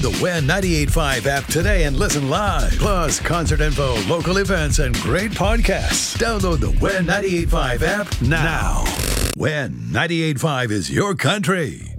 The WEN 98.5 app today and listen live. Plus, concert info, local events, and great podcasts. Download the WEN 98.5 app now. WEN 98.5 is your country.